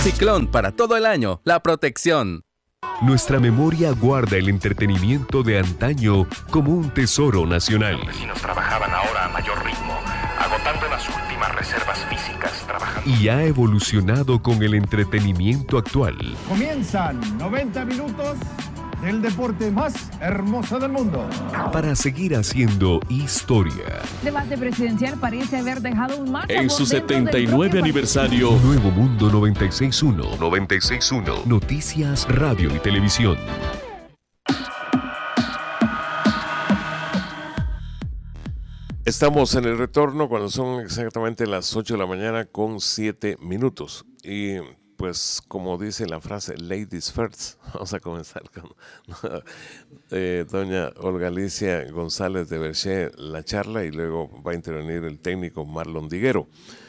Ciclón para todo el año, la protección. Nuestra memoria guarda el entretenimiento de antaño como un tesoro nacional. Los vecinos trabajaban ahora a mayor ritmo, agotando las últimas reservas físicas, trabajando. Y ha evolucionado con el entretenimiento actual. Comienzan 90 minutos del deporte más hermoso del mundo. Para seguir haciendo historia. El debate presidencial parece haber dejado un marco en su 79 aniversario. Nuevo Mundo 96.1. 96.1. Noticias, radio y televisión. Estamos en el retorno cuando son exactamente las 8 de la mañana con 7 minutos. Y pues como dice la frase, ladies first, vamos a comenzar con doña Olga Alicia González de Berché la charla y luego va a intervenir el técnico Marlon Diguero.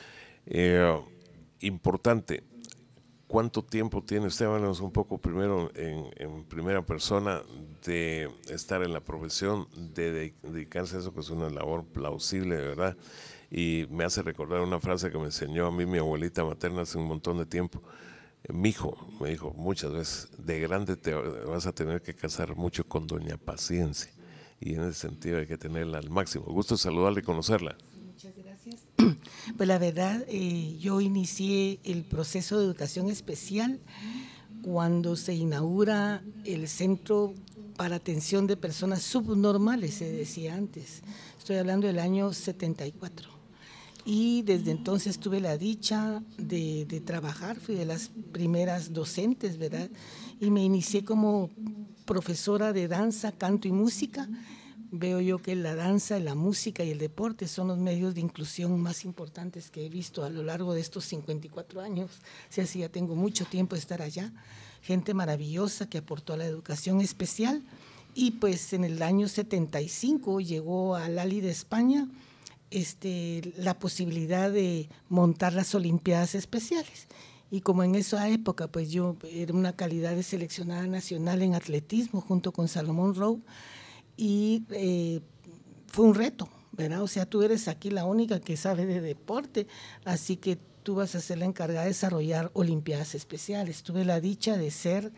Importante, ¿cuánto tiempo tiene usted? Háblanos un poco primero en primera persona de estar en la profesión, de dedicarse a eso, que es una labor plausible, de verdad. Y me hace recordar una frase que me enseñó a mí mi abuelita materna hace un montón de tiempo. Mijo, me dijo muchas veces, de grande te vas a tener que casar mucho con doña Paciencia. Y en ese sentido hay que tenerla al máximo. Gusto saludarla y conocerla. Muchas gracias. Pues la verdad, yo inicié el proceso de educación especial cuando se inaugura el Centro para Atención de Personas Subnormales, se decía antes. Estoy hablando del año 74. Y desde entonces tuve la dicha de trabajar, fui de las primeras docentes, ¿verdad? Y me inicié como profesora de danza, canto y música. Veo yo que la danza, la música y el deporte son los medios de inclusión más importantes que he visto a lo largo de estos 54 años. O sea, sí, ya tengo mucho tiempo de estar allá. Gente maravillosa que aportó a la educación especial. Y pues en el año 75 llegó a Lali de España la posibilidad de montar las Olimpiadas Especiales. Y como en esa época, pues yo era una calidad de seleccionada nacional en atletismo junto con Salomón Rowe, y fue un reto, ¿verdad? O sea, tú eres aquí la única que sabe de deporte, así que tú vas a ser la encargada de desarrollar Olimpiadas Especiales. Tuve la dicha de ser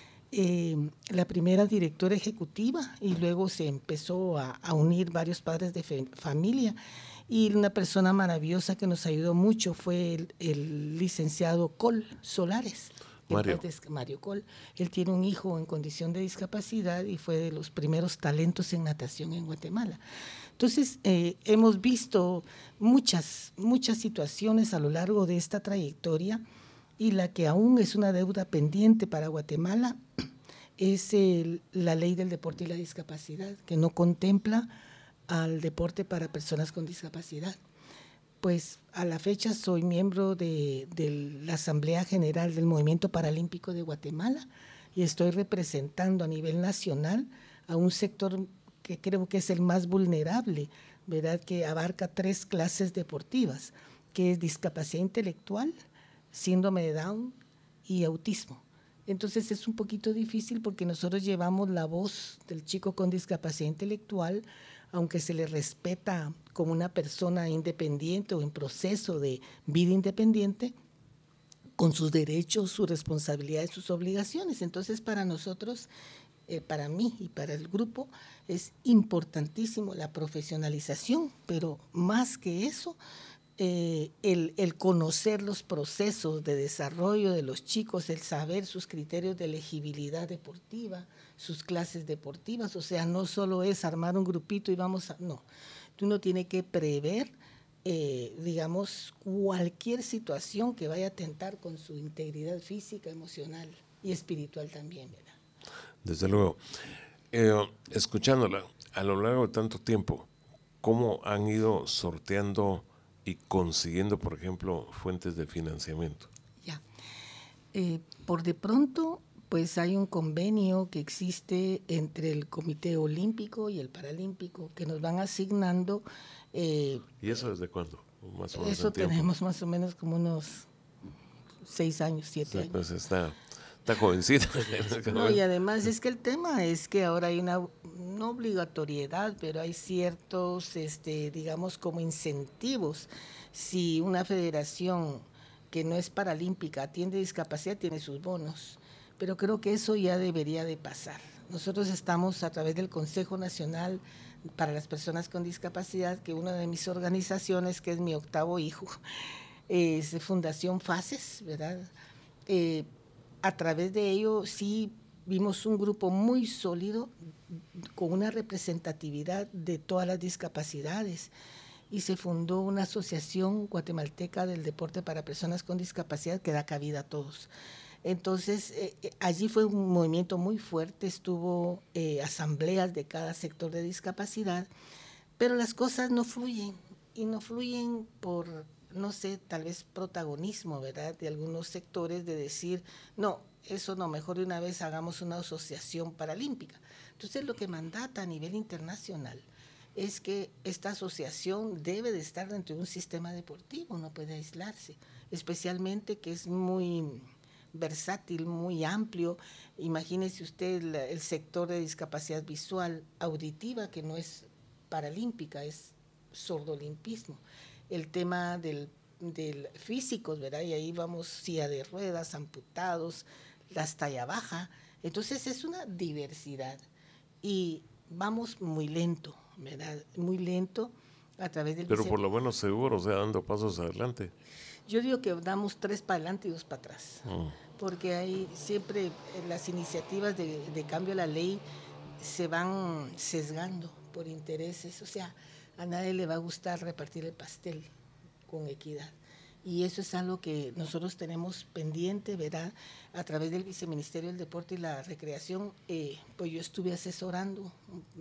la primera directora ejecutiva y luego se empezó a unir varios padres de familia, y una persona maravillosa que nos ayudó mucho fue el licenciado Col Solares. Mario Col. Él tiene un hijo en condición de discapacidad y fue de los primeros talentos en natación en Guatemala. Entonces, hemos visto muchas situaciones a lo largo de esta trayectoria, y la que aún es una deuda pendiente para Guatemala es la ley del deporte y la discapacidad, que no contempla al deporte para personas con discapacidad. Pues a la fecha soy miembro de la Asamblea General del Movimiento Paralímpico de Guatemala y estoy representando a nivel nacional a un sector que creo que es el más vulnerable, ¿verdad? Que abarca 3 clases deportivas, que es discapacidad intelectual, síndrome de Down y autismo. Entonces es un poquito difícil porque nosotros llevamos la voz del chico con discapacidad intelectual, aunque se le respeta como una persona independiente o en proceso de vida independiente, con sus derechos, sus responsabilidades, sus obligaciones. Entonces para nosotros, para mí y para el grupo, es importantísimo la profesionalización, pero más que eso, el conocer los procesos de desarrollo de los chicos, el saber sus criterios de elegibilidad deportiva, sus clases deportivas. O sea, no solo es armar un grupito y vamos a... No, uno tiene que prever, digamos, cualquier situación que vaya a atentar con su integridad física, emocional y espiritual también, ¿verdad? Desde luego. Escuchándola, a lo largo de tanto tiempo, ¿cómo han ido sorteando y consiguiendo, por ejemplo, fuentes de financiamiento? Ya. Por de pronto, pues hay un convenio que existe entre el Comité Olímpico y el Paralímpico que nos van asignando. ¿Y eso desde cuándo? Más o menos eso tenemos más o menos como unos 6 años, 7 años. Pues está jovencita. No, y además es que el tema es que ahora hay una, no obligatoriedad, pero hay ciertos, digamos, como incentivos. Si una federación que no es paralímpica, atiende discapacidad, tiene sus bonos. Pero creo que eso ya debería de pasar. Nosotros estamos a través del Consejo Nacional para las Personas con Discapacidad, que una de mis organizaciones, que es mi octavo hijo, es Fundación Fases, ¿verdad? A través de ello sí vimos un grupo muy sólido con una representatividad de todas las discapacidades y se fundó una asociación guatemalteca del deporte para personas con discapacidad que da cabida a todos. Entonces, allí fue un movimiento muy fuerte, estuvo asambleas de cada sector de discapacidad, pero las cosas no fluyen, y no fluyen por, no sé, tal vez protagonismo, ¿verdad?, de algunos sectores de decir, no, eso no, mejor de una vez hagamos una asociación paralímpica. Entonces, lo que mandata a nivel internacional es que esta asociación debe de estar dentro de un sistema deportivo, no puede aislarse, especialmente que es muy versátil, muy amplio. Imagínese usted el sector de discapacidad visual, auditiva, que no es paralímpica, es sordolimpismo. El tema del físicos, ¿verdad? Y ahí vamos silla de ruedas, amputados, las talla baja. Entonces es una diversidad y vamos muy lento, ¿verdad? Muy lento a través del... Pero por lo menos seguro, o sea, dando pasos adelante. Yo digo que damos 3 para adelante y 2 para atrás, porque hay siempre las iniciativas de cambio a la ley se van sesgando por intereses, o sea, a nadie le va a gustar repartir el pastel con equidad. Y eso es algo que nosotros tenemos pendiente, ¿verdad? A través del Viceministerio del Deporte y la Recreación, pues yo estuve asesorando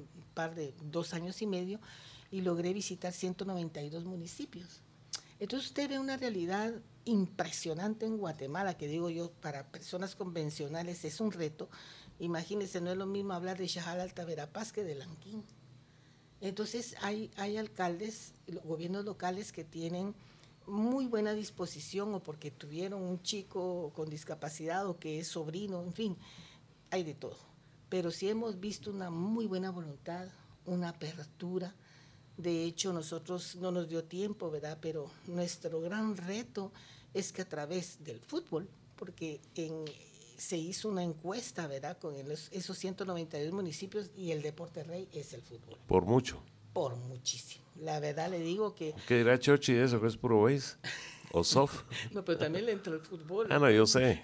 2 años y medio y logré visitar 192 municipios. Entonces usted ve una realidad impresionante en Guatemala, que digo yo, para personas convencionales es un reto. Imagínense, no es lo mismo hablar de Xajal Alta Verapaz que de Lanquín. Entonces hay alcaldes, gobiernos locales que tienen muy buena disposición o porque tuvieron un chico con discapacidad o que es sobrino, en fin, hay de todo. Pero sí hemos visto una muy buena voluntad, una apertura. De hecho, nosotros no nos dio tiempo, ¿verdad? Pero nuestro gran reto es que a través del fútbol, porque se hizo una encuesta, ¿verdad?, con esos 192 municipios y el deporte rey es el fútbol. Por mucho. Por muchísimo. La verdad le digo que... ¿Qué dirá Chochi de eso, que es puro base? ¿O soft? No, pero también le entró el fútbol. Ah, no, yo sé.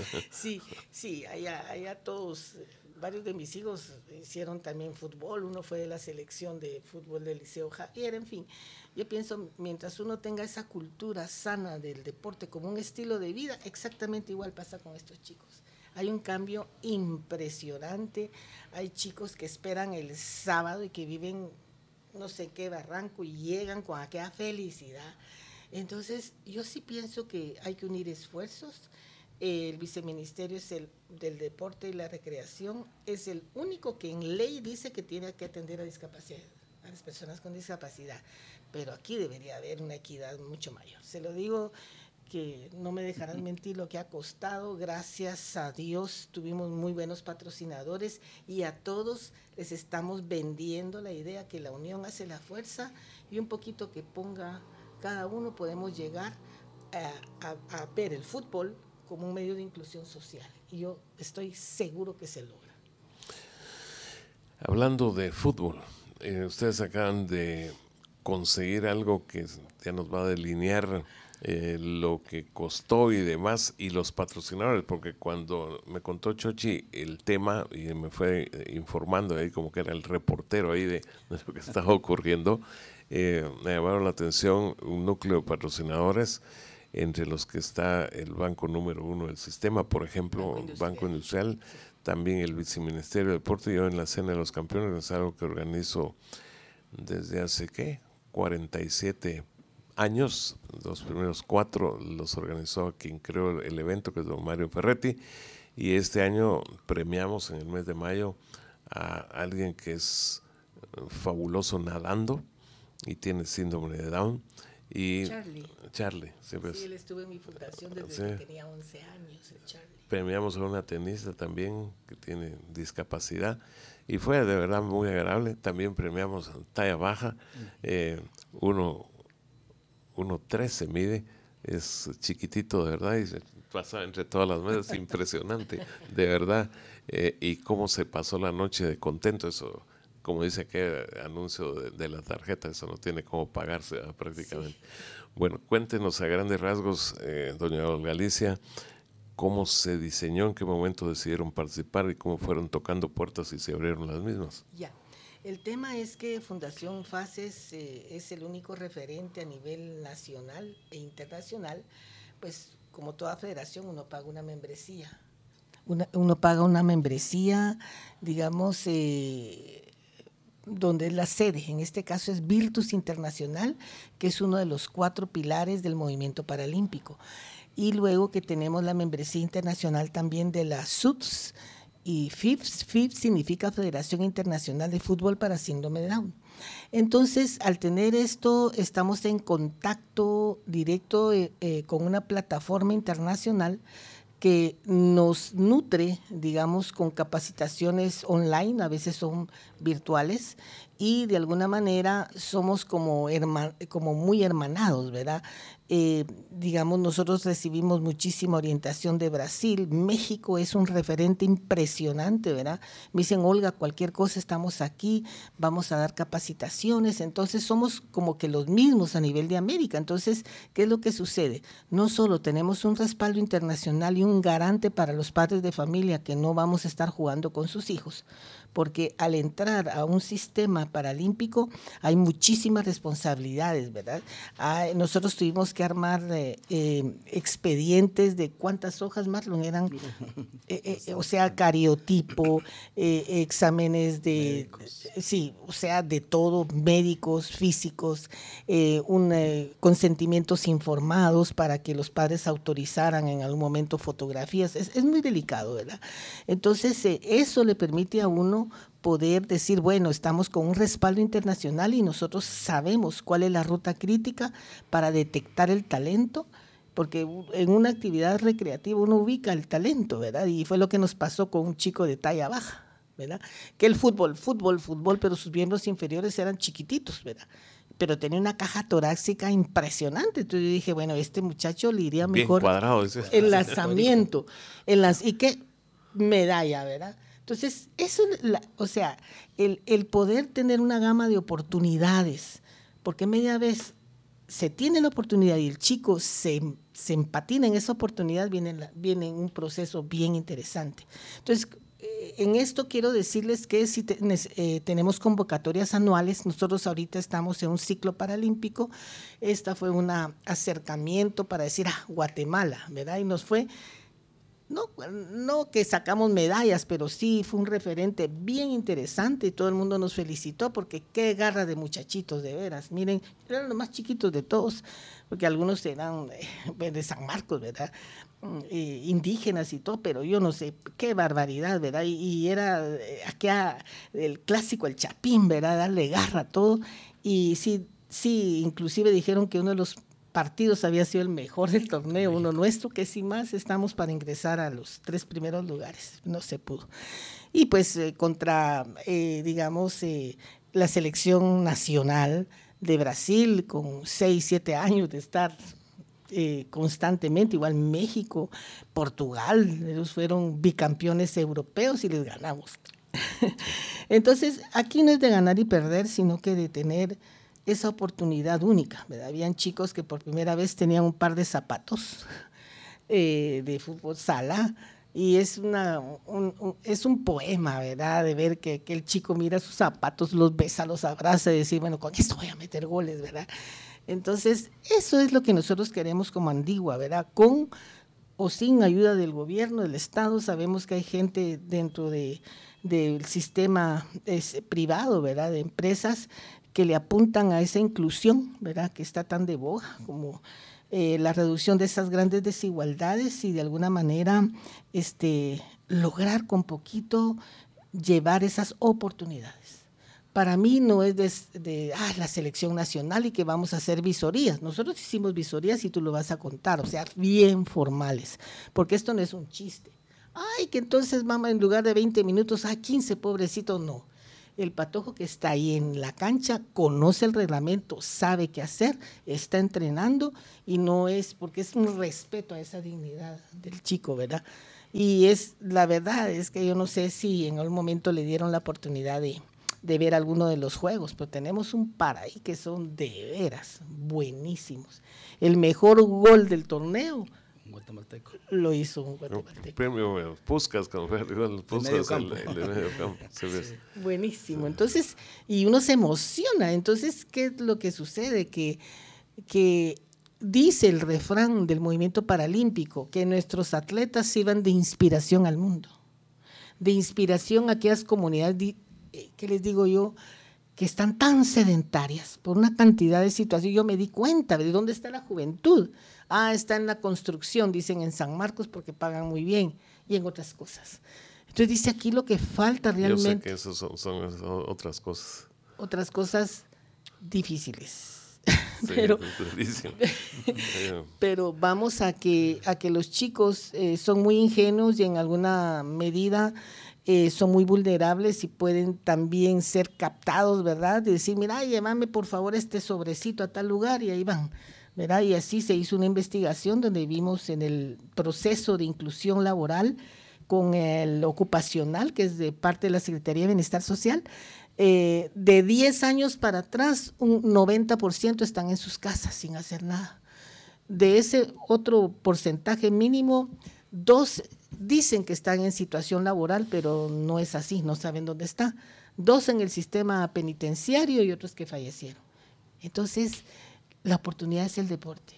Sí, allá todos, varios de mis hijos hicieron también fútbol, uno fue de la selección de fútbol del Liceo Javier, en fin. Yo pienso, mientras uno tenga esa cultura sana del deporte como un estilo de vida, exactamente igual pasa con estos chicos. Hay un cambio impresionante, hay chicos que esperan el sábado y que viven no sé qué barranco y llegan con aquella felicidad. Entonces, yo sí pienso que hay que unir esfuerzos. El viceministerio del Deporte y la Recreación es el único que en ley dice que tiene que atender a discapacidad, a las personas con discapacidad, pero aquí debería haber una equidad mucho mayor. Se lo digo que no me dejarán mentir lo que ha costado. Gracias a Dios tuvimos muy buenos patrocinadores y a todos les estamos vendiendo la idea que la unión hace la fuerza y un poquito que ponga cada uno, podemos llegar a ver el fútbol como un medio de inclusión social, y yo estoy seguro que se logra. Hablando de fútbol, ustedes acaban de conseguir algo que ya nos va a delinear lo que costó y demás, y los patrocinadores, porque cuando me contó Chochi el tema y me fue informando ahí como que era el reportero ahí de lo que estaba ocurriendo, me llamaron la atención un núcleo de patrocinadores, entre los que está el banco número 1 del sistema, por ejemplo, Banco Industrial, también el Viceministerio de Deporte. Yo en la Cena de los Campeones es algo que organizo desde hace, 47 años, los primeros 4 los organizó quien creó el evento, que es don Mario Ferretti, y este año premiamos en el mes de mayo a alguien que es fabuloso nadando y tiene síndrome de Down. Y Charlie, siempre sí, él estuvo en mi fundación desde que tenía 11 años, el Charlie. Premiamos a una tenista también que tiene discapacidad y fue de verdad muy agradable. También premiamos a talla baja, 1.13 mide, es chiquitito, de verdad, y se pasa entre todas las mesas, impresionante, de verdad. Y cómo se pasó la noche de contento, eso, como dice aquel anuncio de la tarjeta, eso no tiene cómo pagarse, ¿verdad? Prácticamente. Sí. Bueno, cuéntenos a grandes rasgos, doña Olga Alicia, cómo se diseñó, en qué momento decidieron participar y cómo fueron tocando puertas y se abrieron las mismas. Ya. El tema es que Fundación FACES es el único referente a nivel nacional e internacional, pues como toda federación uno paga una membresía. Uno paga una membresía, digamos, donde es la sede, en este caso es Virtus Internacional, que es uno de los 4 pilares del movimiento paralímpico. Y luego que tenemos la membresía internacional también de la SUDS, y FIFS significa Federación Internacional de Fútbol para Síndrome de Down. Entonces, al tener esto, estamos en contacto directo con una plataforma internacional que nos nutre, digamos, con capacitaciones online, a veces son virtuales, y de alguna manera somos como muy hermanados, ¿verdad? Digamos, nosotros recibimos muchísima orientación de Brasil. México es un referente impresionante, ¿verdad? Me dicen, Olga, cualquier cosa, estamos aquí, vamos a dar capacitaciones. Entonces somos como que los mismos a nivel de América. Entonces, ¿qué es lo que sucede? No solo tenemos un respaldo internacional y un garante para los padres de familia que no vamos a estar jugando con sus hijos, porque al entrar a un sistema paralímpico hay muchísimas responsabilidades, ¿verdad? Nosotros tuvimos que armar expedientes de cuántas hojas, Marlon, eran, o sea, cariotipo, exámenes de, sí, o sea, de todo, médicos, físicos, consentimientos informados para que los padres autorizaran en algún momento fotografías. Es muy delicado, ¿verdad? Entonces, eso le permite a uno poder decir, bueno, estamos con un respaldo internacional y nosotros sabemos cuál es la ruta crítica para detectar el talento, porque en una actividad recreativa uno ubica el talento, ¿verdad? Y fue lo que nos pasó con un chico de talla baja, ¿verdad? Que el fútbol, pero sus miembros inferiores eran chiquititos, ¿verdad? Pero tenía una caja torácica impresionante. Entonces yo dije, bueno, este muchacho le iría mejor bien cuadrado, el lanzamiento, y qué medalla, ¿verdad? Entonces, eso, o sea, el poder tener una gama de oportunidades, porque media vez se tiene la oportunidad y el chico se empatina en esa oportunidad, viene un proceso bien interesante. Entonces, en esto quiero decirles que si tenemos convocatorias anuales, nosotros ahorita estamos en un ciclo paralímpico, esta fue un acercamiento para decir, Guatemala, ¿verdad? Y nos fue... No que sacamos medallas, pero sí fue un referente bien interesante y todo el mundo nos felicitó porque qué garra de muchachitos, de veras. Miren, eran los más chiquitos de todos, porque algunos eran de San Marcos, ¿verdad? Indígenas y todo, pero yo no sé, qué barbaridad, ¿verdad? Y era aquí el clásico, el chapín, ¿verdad? Darle garra a todo. Y sí, inclusive dijeron que uno de los partidos había sido el mejor del torneo, uno nuestro, que sin más estamos para ingresar a los 3 primeros lugares, no se pudo. Y pues contra, digamos, la selección nacional de Brasil, con 6, 7 años de estar constantemente, igual México, Portugal, ellos fueron bicampeones europeos y les ganamos. Entonces, aquí no es de ganar y perder, sino que de tener esa oportunidad única, ¿verdad? Habían chicos que por primera vez tenían un par de zapatos de fútbol sala y es un poema, ¿verdad? De ver que el chico mira sus zapatos, los besa, los abraza y decir, bueno, con esto voy a meter goles, ¿verdad? Entonces, eso es lo que nosotros queremos como Andigua, ¿verdad? Con o sin ayuda del gobierno, del Estado, sabemos que hay gente dentro del sistema privado, ¿verdad? De empresas que le apuntan a esa inclusión, ¿verdad?, que está tan de boga, como la reducción de esas grandes desigualdades y de alguna manera lograr con poquito llevar esas oportunidades. Para mí no es de la selección nacional y que vamos a hacer visorías. Nosotros hicimos visorías y tú lo vas a contar, o sea, bien formales, porque esto no es un chiste. Ay, que entonces, mamá, en lugar de 20 minutos, 15, pobrecito, no. El patojo que está ahí en la cancha conoce el reglamento, sabe qué hacer, está entrenando y no es porque es un respeto a esa dignidad del chico, ¿verdad? Y la verdad es que yo no sé si en algún momento le dieron la oportunidad de ver alguno de los juegos, pero tenemos un par ahí que son de veras buenísimos. El mejor gol del torneo guatemalteco lo hizo un guatemalteco. Premio Puskás, como fue el Puskás, el de medio campo. Sí. Buenísimo. Entonces, y uno se emociona. Entonces, ¿qué es lo que sucede? Que dice el refrán del movimiento paralímpico, que nuestros atletas sirvan de inspiración al mundo, de inspiración a aquellas comunidades, ¿qué les digo yo?, que están tan sedentarias por una cantidad de situaciones. Yo me di cuenta de dónde está la juventud. Está en la construcción, dicen en San Marcos, porque pagan muy bien, y en otras cosas. Entonces dice aquí lo que falta realmente. Yo sé que eso son otras cosas. Otras cosas difíciles. Sí, pero vamos a que los chicos son muy ingenuos y en alguna medida son muy vulnerables y pueden también ser captados, ¿verdad? De decir, mira, llévame por favor este sobrecito a tal lugar, y ahí van, ¿verdad? Y así se hizo una investigación donde vimos en el proceso de inclusión laboral con el ocupacional, que es de parte de la Secretaría de Bienestar Social, de 10 años para atrás, un 90% están en sus casas sin hacer nada. De ese otro porcentaje mínimo, 2 dicen que están en situación laboral, pero no es así, no saben dónde está. 2 en el sistema penitenciario y otros que fallecieron. Entonces, la oportunidad es el deporte.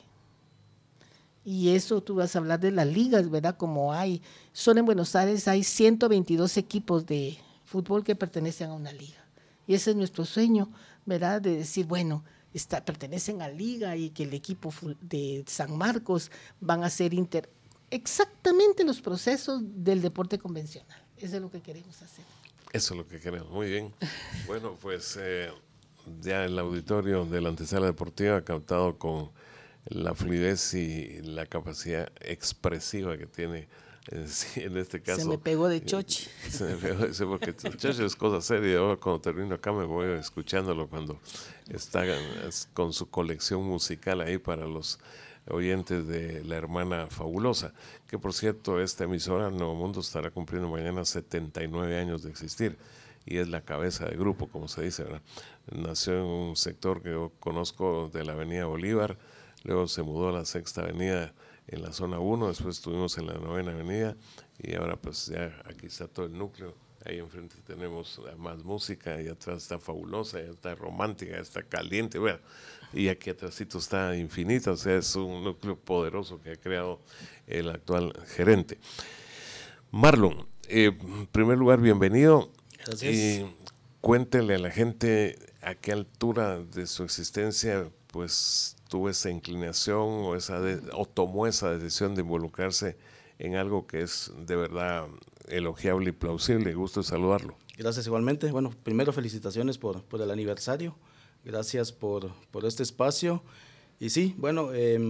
Y eso tú vas a hablar de las ligas, ¿verdad? Como solo en Buenos Aires hay 122 equipos de fútbol que pertenecen a una liga. Y ese es nuestro sueño, ¿verdad? De decir, bueno, pertenecen a liga y que el equipo de San Marcos van a ser exactamente los procesos del deporte convencional. Eso es lo que queremos hacer. Eso es lo que queremos, muy bien. Bueno, pues ya el auditorio de la antesala deportiva ha captado con la fluidez y la capacidad expresiva que tiene en este caso. Se me pegó de chochi. Se me pegó, porque chochi es cosa seria. Ahora cuando termino acá me voy escuchándolo cuando está con su colección musical ahí para los oyentes de La Hermana Fabulosa, que por cierto esta emisora Nuevo Mundo estará cumpliendo mañana 79 años de existir y es la cabeza de grupo, como se dice, ¿verdad? Nació en un sector que yo conozco de la Avenida Bolívar, luego se mudó a la Sexta Avenida en la zona 1, después estuvimos en la Novena Avenida y ahora pues ya aquí está todo el núcleo. Ahí enfrente tenemos más música, y atrás está Fabulosa, ya está Romántica, ya está Caliente, bueno, y aquí atrásito está Infinita, o sea, es un núcleo poderoso que ha creado el actual gerente. Marlon, en primer lugar, bienvenido. Gracias. Y cuéntele a la gente a qué altura de su existencia pues tuvo esa inclinación o tomó esa decisión de involucrarse en algo que es de verdad elogiable y plausible. Gusto de saludarlo. Gracias igualmente. Bueno, primero felicitaciones por el aniversario. Gracias por este espacio. Y sí, bueno,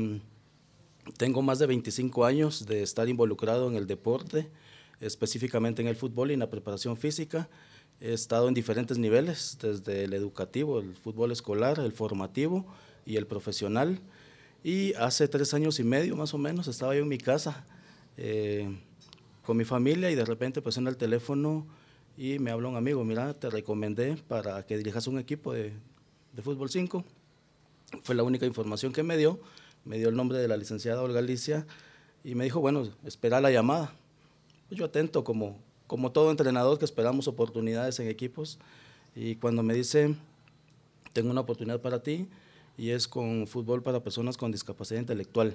tengo más de 25 años de estar involucrado en el deporte, específicamente en el fútbol y en la preparación física. He estado en diferentes niveles, desde el educativo, el fútbol escolar, el formativo y el profesional. Y hace 3 años y medio más o menos estaba yo en mi casa con mi familia y de repente pues suena el teléfono y me habla un amigo, mira, te recomendé para que dirijas un equipo de fútbol 5. Fue la única información que me dio el nombre de la licenciada Olga Alicia y me dijo, bueno, espera la llamada. Pues yo atento como todo entrenador que esperamos oportunidades en equipos, y cuando me dice, tengo una oportunidad para ti y es con fútbol para personas con discapacidad intelectual.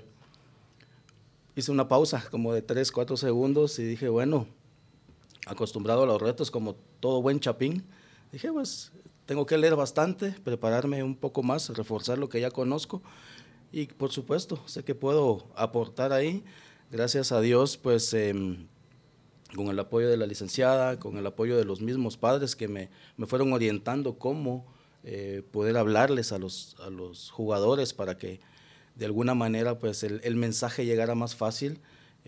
Hice una pausa como de 3-4 segundos y dije, bueno, acostumbrado a los retos como todo buen chapín, dije, pues tengo que leer bastante, prepararme un poco más, reforzar lo que ya conozco y por supuesto sé que puedo aportar ahí. Gracias a Dios, pues con el apoyo de la licenciada, con el apoyo de los mismos padres que me fueron orientando cómo poder hablarles a los jugadores para que de alguna manera pues el mensaje llegara más fácil.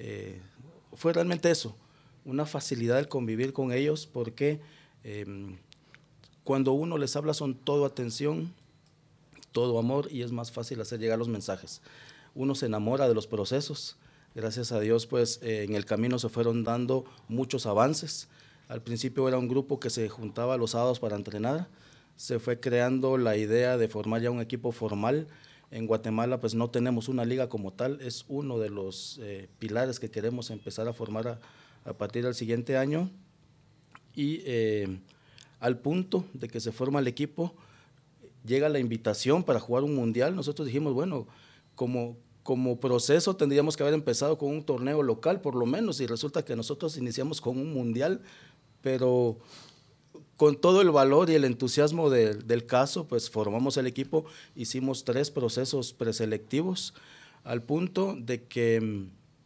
Fue realmente eso, una facilidad el convivir con ellos porque cuando uno les habla son todo atención, todo amor, y es más fácil hacer llegar los mensajes. Uno se enamora de los procesos. Gracias a Dios, pues en el camino se fueron dando muchos avances. Al principio era un grupo que se juntaba los sábados para entrenar. Se fue creando la idea de formar ya un equipo formal. En Guatemala pues no tenemos una liga como tal, es uno de los pilares que queremos empezar a formar a partir del siguiente año. Y al punto de que se forma el equipo, llega la invitación para jugar un mundial. Nosotros dijimos, bueno, como proceso tendríamos que haber empezado con un torneo local por lo menos, y resulta que nosotros iniciamos con un mundial, pero con todo el valor y el entusiasmo del caso, pues formamos el equipo, hicimos 3 procesos preselectivos, al punto de que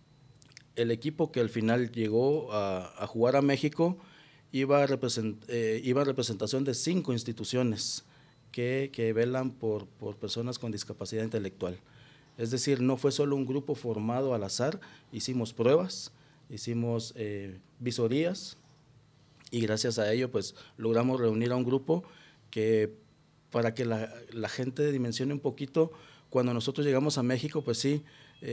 el equipo que al final llegó a jugar a México iba en representación de 5 instituciones que velan por personas con discapacidad intelectual. Es decir, no fue solo un grupo formado al azar, hicimos pruebas, hicimos visorías, y gracias a ello pues logramos reunir a un grupo que, para que la gente dimensione un poquito, cuando nosotros llegamos a México, pues sí,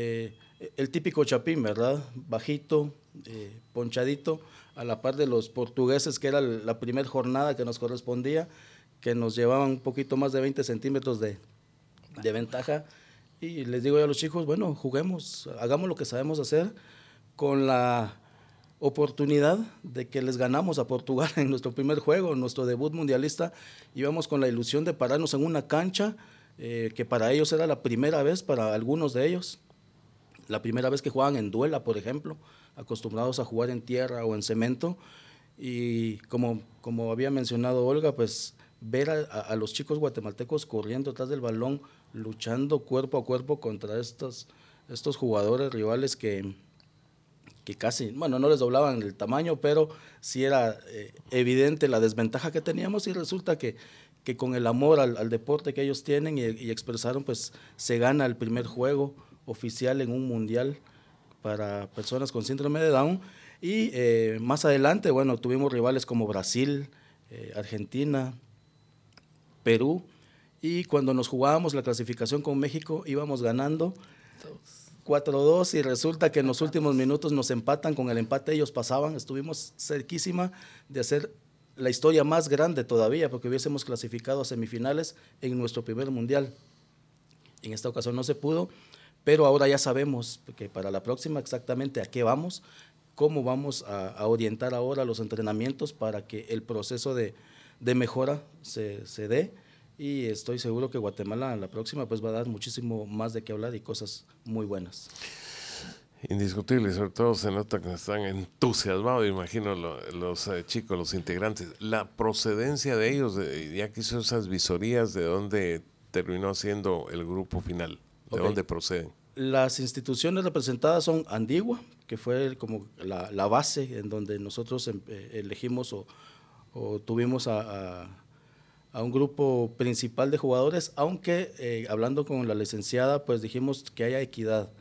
el típico chapín, ¿verdad? Bajito, ponchadito, a la par de los portugueses, que era la primera jornada que nos correspondía, que nos llevaban un poquito más de 20 centímetros de ventaja. Y les digo yo a los chicos, bueno, juguemos, hagamos lo que sabemos hacer, con la oportunidad de que les ganamos a Portugal en nuestro primer juego, en nuestro debut mundialista. Íbamos con la ilusión de pararnos en una cancha que para ellos era la primera vez, para algunos de ellos, la primera vez que jugaban en duela, por ejemplo, acostumbrados a jugar en tierra o en cemento. Y como había mencionado Olga, pues ver a los chicos guatemaltecos corriendo atrás del balón, luchando cuerpo a cuerpo contra estos jugadores rivales que casi, bueno, no les doblaban el tamaño, pero sí era evidente la desventaja que teníamos, y resulta que con el amor al deporte que ellos tienen y expresaron, pues se gana el primer juego oficial en un mundial para personas con síndrome de Down. Y más adelante, bueno, tuvimos rivales como Brasil, Argentina, Perú, y cuando nos jugábamos la clasificación con México íbamos ganando 4-2, y resulta que en los últimos minutos nos empatan. Con el empate ellos pasaban. Estuvimos cerquísima de hacer la historia más grande todavía, porque hubiésemos clasificado a semifinales en nuestro primer mundial. En esta ocasión no se pudo, pero ahora ya sabemos que para la próxima exactamente a qué vamos, cómo vamos a orientar ahora los entrenamientos para que el proceso de mejora se dé. Y estoy seguro que Guatemala la próxima pues va a dar muchísimo más de qué hablar y cosas muy buenas. Indiscutible, sobre todo se nota que están entusiasmados, imagino, los chicos, los integrantes. La procedencia de ellos, ya que hizo esas visorías, ¿de dónde terminó siendo el grupo final? ¿De dónde proceden? Las instituciones representadas son Andigua, que fue como la base en donde nosotros elegimos o tuvimos a un grupo principal de jugadores, aunque hablando con la licenciada, pues dijimos que haya equidad.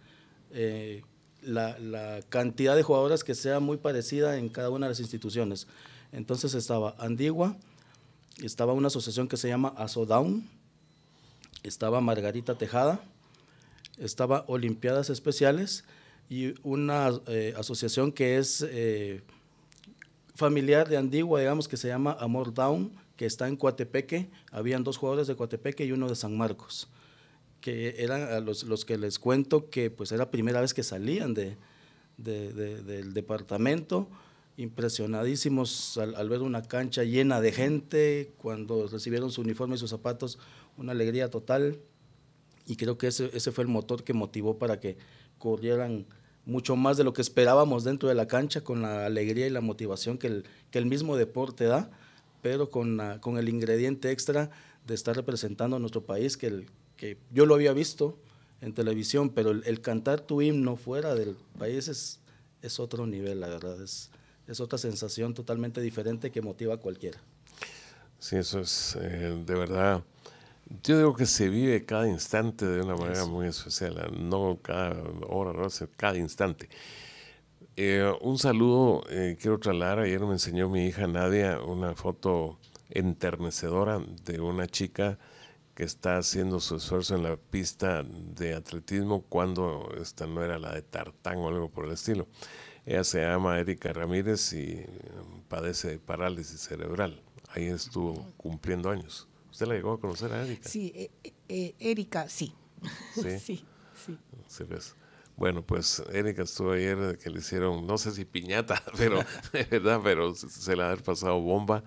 La cantidad de jugadores que sea muy parecida en cada una de las instituciones. Entonces estaba Andigua, estaba una asociación que se llama ASODAUN, estaba Margarita Tejada, estaba Olimpiadas Especiales, y una asociación que es familiar de Andigua, digamos, que se llama Amor Down, que está en Coatepeque. Habían 2 jugadores de Coatepeque y uno de San Marcos, que eran los que les cuento que pues era la primera vez que salían del departamento, impresionadísimos al ver una cancha llena de gente. Cuando recibieron su uniforme y sus zapatos, una alegría total, y creo que ese fue el motor que motivó para que corrieran mucho más de lo que esperábamos dentro de la cancha, con la alegría y la motivación que el mismo deporte da, pero con el ingrediente extra de estar representando a nuestro país, que yo lo había visto en televisión, pero el cantar tu himno fuera del país es otro nivel, la verdad, es otra sensación totalmente diferente que motiva a cualquiera. Sí, eso es de verdad. Yo digo que se vive cada instante de una manera muy especial, no cada hora, no, cada instante. Un saludo quiero trasladar. Ayer me enseñó mi hija Nadia una foto enternecedora de una chica que está haciendo su esfuerzo en la pista de atletismo cuando esta no era la de tartán o algo por el estilo. Ella se llama Erika Ramírez y padece de parálisis cerebral. Ahí estuvo cumpliendo años. ¿Usted la llegó a conocer a Erika? Sí, Erika, sí. Sí. Sí. Sí, pues. Bueno, pues Erika estuvo ayer que le hicieron, no sé si piñata, pero de verdad, pero se la ha pasado bomba.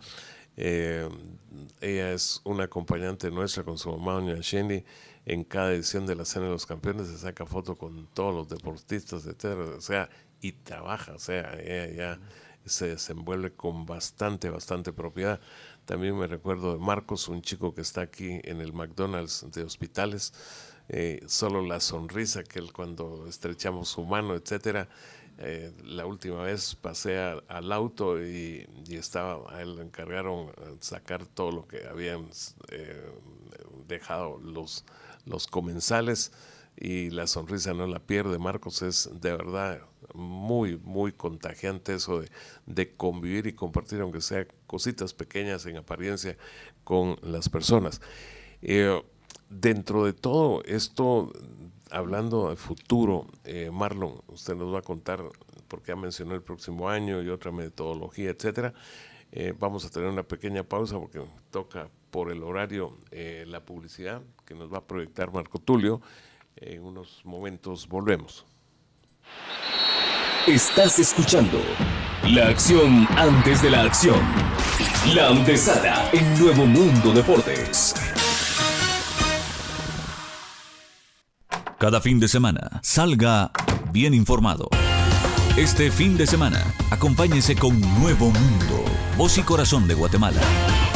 Ella es una acompañante nuestra con su mamá, doña Shenny. En cada edición de la Cena de los Campeones se saca foto con todos los deportistas, etcétera. O sea, y trabaja, o sea, ella ya se desenvuelve con bastante propiedad. También me recuerdo de Marcos, un chico que está aquí en el McDonald's de Hospitales. Solo la sonrisa que él cuando estrechamos su mano, etcétera. La última vez pasé al auto y a él le encargaron sacar todo lo que habían dejado los comensales, y la sonrisa no la pierde. Marcos, es de verdad muy contagiante eso de convivir y compartir, aunque sea cositas pequeñas en apariencia, con las personas. Dentro de todo esto, hablando de futuro, Marlon, usted nos va a contar, porque ya mencionó el próximo año y otra metodología, etcétera. Vamos a tener una pequeña pausa porque toca por el horario la publicidad que nos va a proyectar Marco Tulio. En unos momentos volvemos. Estás escuchando la acción antes de la acción. La antesala en Nuevo Mundo Deportes. Cada fin de semana, salga bien informado. Este fin de semana, acompáñese con Nuevo Mundo, voz y corazón de Guatemala.